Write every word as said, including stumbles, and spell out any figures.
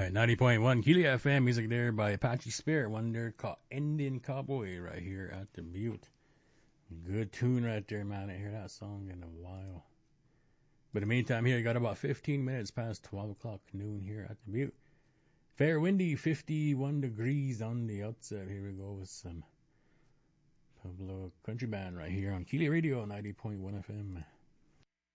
Alright, ninety point one Keely F M, music there by Apache Spirit, one there called Indian Cowboy right here at the Butte. Good tune right there, man. I hear that song in a while. But in the meantime, here, I got about fifteen minutes past twelve o'clock noon here at the Butte. Fair windy, fifty-one degrees on the outside. Here we go with some Pueblo Country Band right here on Keely Radio, ninety point one F M.